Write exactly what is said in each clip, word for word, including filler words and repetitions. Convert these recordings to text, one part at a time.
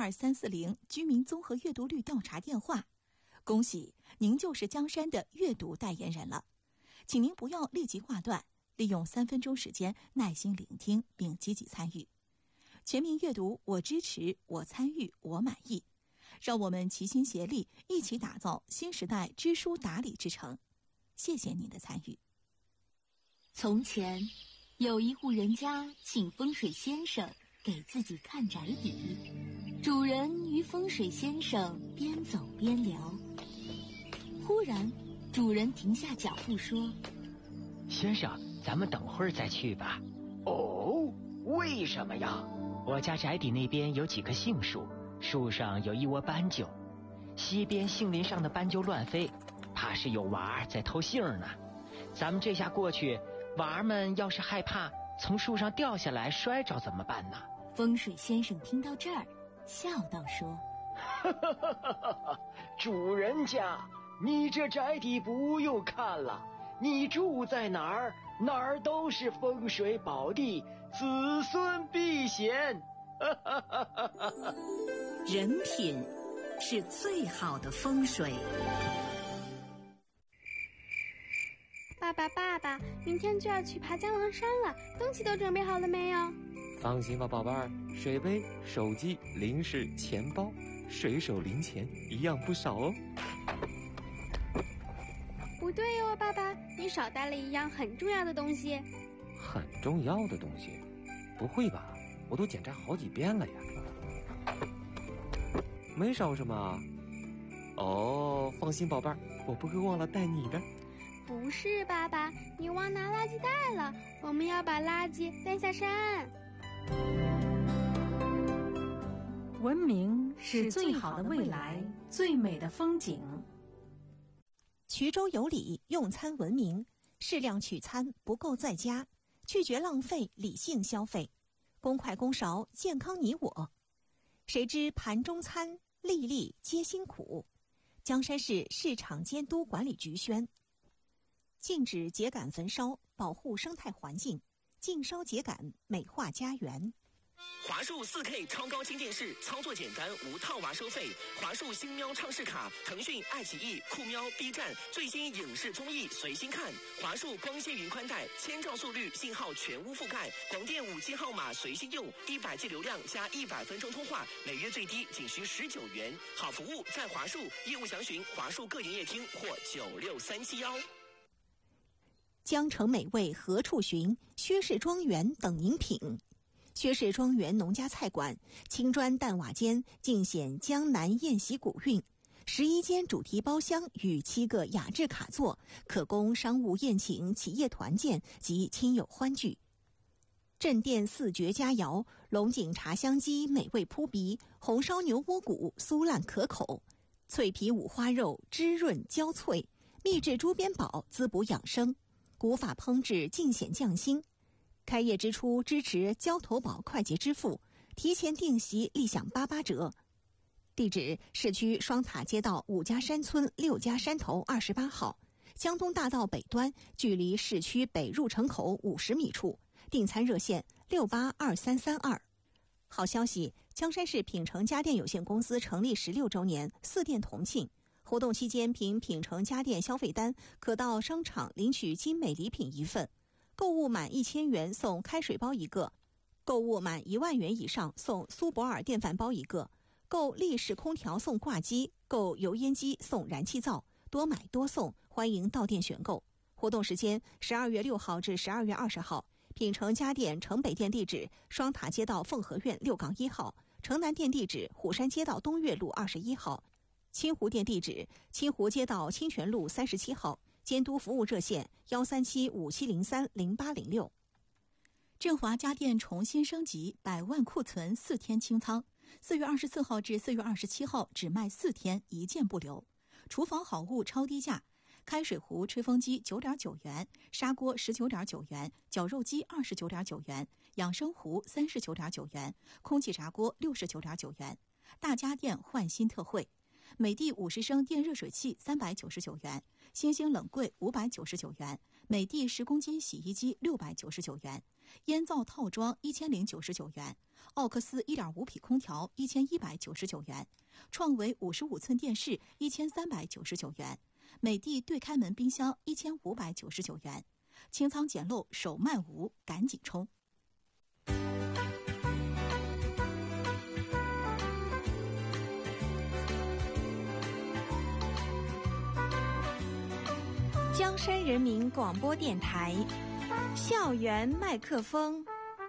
二三四零居民综合阅读率调查电话。恭喜，您就是江山的阅读代言人了。请您不要立即挂断，利用三分钟时间耐心聆听并积极参与。全民阅读，我支持，我参与，我满意。让我们齐心协力，一起打造新时代知书达理之城。谢谢您的参与。 从前，有一户人家请风水先生给自己看宅邸。主人与风水先生边走边聊，忽然，主人停下脚步说：“ 先生，咱们等会儿再去吧。”“ 哦，为什么呀？”“ 我家宅邸那边有几棵杏树，树上有一窝斑鸠，西边杏林上的斑鸠乱飞，怕是有娃儿在偷杏呢。咱们这下过去，娃儿们要是害怕从树上掉下来摔着怎么办呢？” 风水先生听到这儿，笑道说：“ 哈哈哈哈哈！主人家，你这宅邸不用看了，你住在哪儿，哪儿都是风水宝地，子孙必显。”哈哈哈哈哈！ 人品是最好的风水。 爸爸，爸爸，明天就要去爬江郎山了，东西都准备好了没有？ 放心吧，宝贝儿，水杯、手机、零食、钱包，随手零钱一样不少哦。 不对哦，爸爸，你少带了一样很重要的东西。 很重要的东西？不会吧？我都检查好几遍了呀。没少什么？哦，放心，宝贝儿，我不会忘了带你的。 不是，爸爸，你忘拿垃圾袋了，我们要把垃圾带下山。 文明是最好的未来，最美的风景。 衢州有礼，用餐文明，适量取餐，不够在家，拒绝浪费，理性消费，公筷公勺，健康你我。谁知盘中餐，粒粒皆辛苦。江山市市场监督管理局宣：禁止秸秆焚烧，保护生态环境；禁烧秸秆，美化家园。 华数 四K 超高清电视，操作简单，无套娃收费。华数星喵畅视卡，腾讯、爱奇艺、酷喵、B 站最新影视综艺随心看。华数光纤云宽带，千兆速率，信号全屋覆盖，广电五 G 号码随心用，一百 G 流量加一百分钟通话，每月最低仅需十九元。好服务在华数，业务详询华数各营业厅或九六三七幺。 江城美味何处寻？薛氏庄园等您品。薛氏庄园农家菜馆，青砖淡瓦间，尽显江南宴席古韵。十一间主题包厢与七个雅致卡座，可供商务宴请、企业团建及亲友欢聚。镇店四绝佳肴，龙井茶香鸡美味扑鼻，红烧牛窝骨酥烂可口，脆皮五花肉汁润焦脆，秘制猪鞭煲滋补养生，古法烹制尽显匠心。开业之初支持交投保快捷支付，提前订席立享八八折。地址：市区双塔街道五家山村六家山头二十八号，江东大道北端，距离市区北入城口五十米处。订餐热线：六八二三三二。好消息！江山市品城家电有限公司成立十六周年，四店同庆。活动期间，凭品城家电消费单，可到商场领取精美礼品一份。购物满一千元送开水包一个，购物满一万元以上送苏泊尔电饭煲一个，购立式空调送挂机，购油烟机送燃气灶，多买多送，欢迎到店选购。活动时间：十二月六号至十二月二十号。品城家电城北店地址：双塔街道凤和苑六杠一号，城南店地址：虎山街道东岳路二十一号，清湖店地址：清湖街道清泉路三十七号。监督服务热线：幺三七五七零三零八零六。振华家电重新升级，百万库存四天清仓。四月二十四号至四月二十七号只卖四天，一件不留。厨房好物超低价，开水壶、吹风机九点九元，砂锅十九点九元，绞肉机二十九点九元，养生壶三十九点九元，空气炸锅六十九点九元。大家电换新特惠。美的五十升电热水器三百九十九元，星星冷柜五百九十九元， 美的十公斤洗衣机六百九十九元，烟皂套装一千零九十九元，奥克斯一点五匹空调一千一百九十九元，创维五十五寸电视一千三百九十九元，美的对开门冰箱一千五百九十九元。清仓捡漏手慢无，赶紧冲！ 江山人民广播电台，校园麦克风。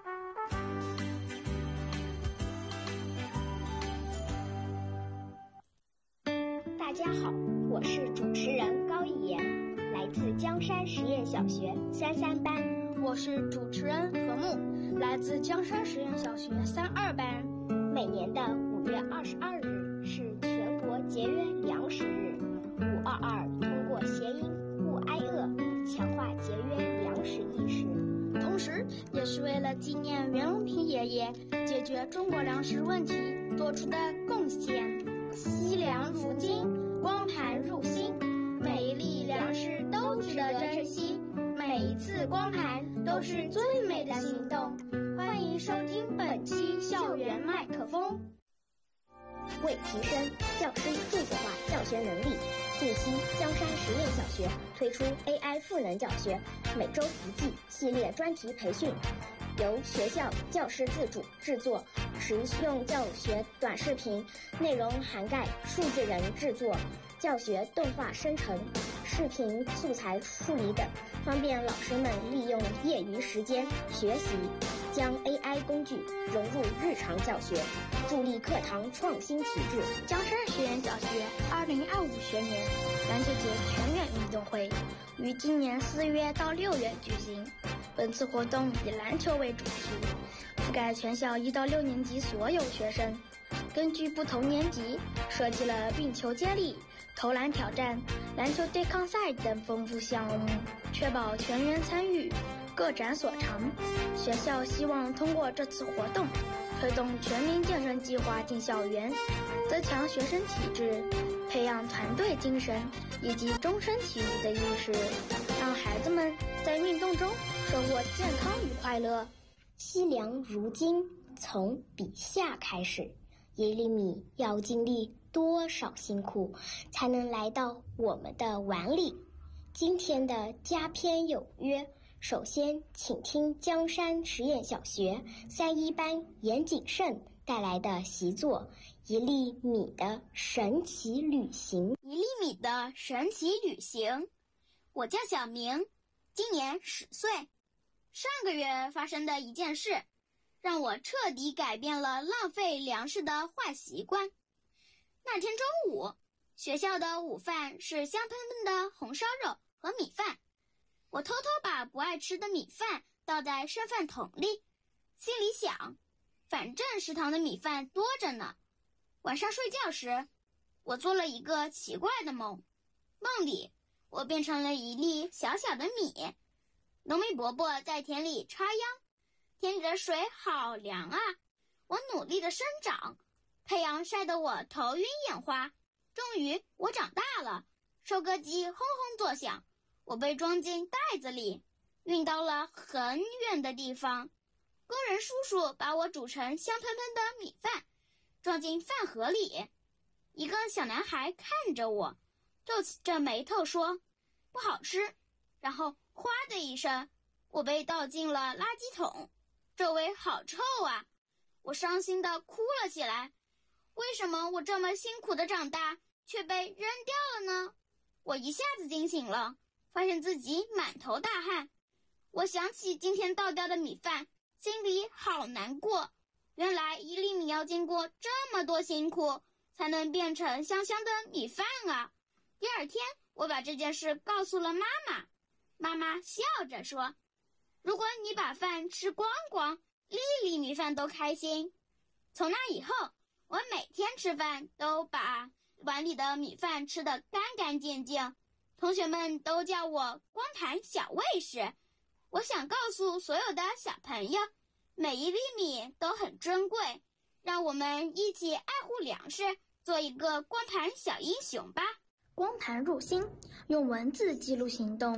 大家好，我是主持人高一言，来自江山实验小学三三班。 我是主持人何木，来自江山实验小学三二班。 每年的五月二十二日是全国节约粮食日，五二二通过谐音不挨饿，强化节约粮食意识， 同时也是为了纪念袁隆平爷爷解决中国粮食问题做出的贡献。惜粮如金，光盘入心，每一粒粮食都值得珍惜，每一次光盘都是最美的行动。欢迎收听本期校园麦克风。 为提升教师数字化教学能力，近期江山实验小学推出 A I 赋能教学每周一季系列专题培训，由学校教师自主制作实用教学短视频，内容涵盖数字人制作、教学动画生成、视频素材处理等，方便老师们利用业余时间学习，将 A I 工具融入日常教学，助力课堂创新体制。 江山实验小学二零二五学年篮球节全员运动会于今年四月到六月举行。本次活动以篮球为主题，覆盖全校一到六年级所有学生，根据不同年级设计了运球接力、投篮挑战、篮球对抗赛等丰富项目，确保全员参与，各展所长。学校希望通过这次活动，推动全民健身计划进校园，增强学生体质，培养团队精神以及终身体育的意识，让孩子们在运动中收获健康与快乐。 惜粮如金，从笔下开始，一粒米要经历多少辛苦才能来到我们的碗里？今天的佳篇有约，首先请听江山实验小学三一班严谨慎带来的习作《一粒米的神奇旅行》。 一粒米的神奇旅行。我叫小明，今年十岁。上个月发生的一件事，让我彻底改变了浪费粮食的坏习惯。那天中午，学校的午饭是香喷喷的红烧肉和米饭。我偷偷把不爱吃的米饭倒在剩饭桶里，心里想，反正食堂的米饭多着呢。晚上睡觉时，我做了一个奇怪的梦，梦里我变成了一粒小小的米。农民伯伯在田里插秧，田里的水好凉啊！我努力的生长，太阳晒得我头晕眼花。终于我长大了，收割机轰轰作响，我被装进袋子里，运到了很远的地方。工人叔叔把我煮成香喷喷的米饭，装进饭盒里。一个小男孩看着我，皱起着眉头说：“不好吃。”然后哗的一声，我被倒进了垃圾桶，周围好臭啊！我伤心地哭了起来。为什么我这么辛苦的长大，却被扔掉了呢？我一下子惊醒了，发现自己满头大汗。我想起今天倒掉的米饭，心里好难过。原来一粒米要经过这么多辛苦，才能变成香香的米饭啊！第二天，我把这件事告诉了妈妈。妈妈笑着说：“如果你把饭吃光光，粒粒米饭都开心。”从那以后，我每天吃饭都把碗里的米饭吃得干干净净。同学们都叫我光盘小卫士。我想告诉所有的小朋友，每一粒米都很珍贵，让我们一起爱护粮食，做一个光盘小英雄吧。 光盘入心，用文字记录行动。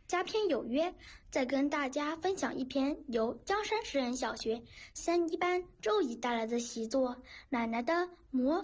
佳篇有约，再跟大家分享一篇由江山实验小学三一班周怡带来的习作《奶奶的魔